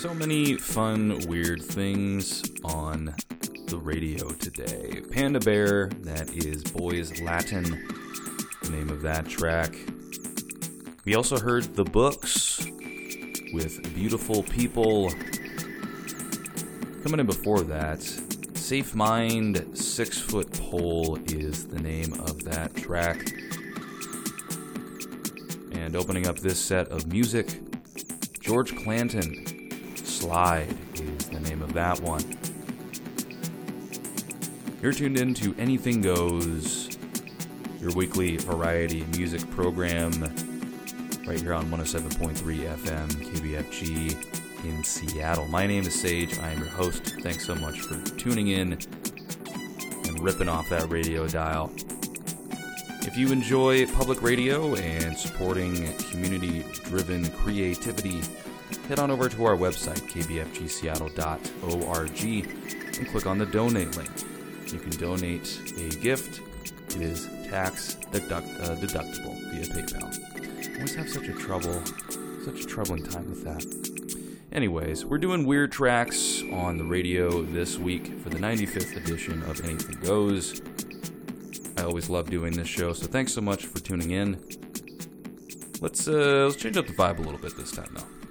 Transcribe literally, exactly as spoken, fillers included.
So many fun, weird things on the radio today. Panda Bear, that is Boys Latin, the name of that track. We also heard The Books with Beautiful People. Coming in before that, Safe Mind, Six Foot Pole is the name of that track. And opening up this set of music, George Clanton, Slide is the name of that one. You're tuned in to Anything Goes, your weekly variety music program, right here on one oh seven point three F M, K B F G in Seattle. My name is Sage. I am your host. Thanks so much for tuning in and ripping off that radio dial. If you enjoy public radio and supporting community-driven creativity, head on over to our website, k b f g seattle dot org, and click on the donate link. You can donate a gift. It is tax deduct, uh, deductible via PayPal. I always have such a trouble, such a troubling time with that. Anyways, we're doing weird tracks on the radio this week for the ninety-fifth edition of Anything Goes. I always love doing this show, so thanks so much for tuning in. Let's uh, let's change up the vibe a little bit this time, though.